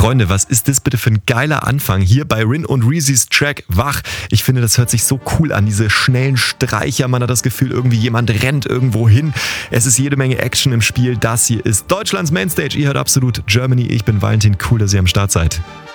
Freunde, was ist das bitte für ein geiler Anfang hier bei Rin und Reezys Track Wach. Ich finde, das hört sich so cool an, diese schnellen Streicher. Man hat das Gefühl, irgendwie jemand rennt irgendwo hin. Es ist jede Menge Action im Spiel. Das hier ist Deutschlands Mainstage. Ihr hört absolut Germany. Ich bin Valentin. Cool, dass ihr am Start seid.